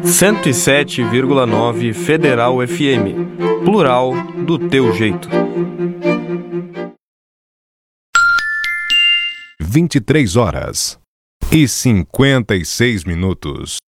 107,9 Federal FM. Plural do teu jeito. 23h56.